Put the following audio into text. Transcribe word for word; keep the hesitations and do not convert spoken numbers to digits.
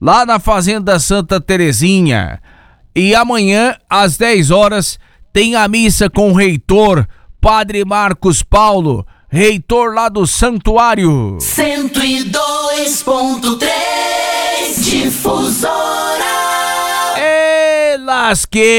lá na Fazenda Santa Terezinha. E amanhã, às dez horas, tem a missa com o reitor, Padre Marcos Paulo, reitor lá do santuário. cento e dois ponto três Difusora. E lasquei.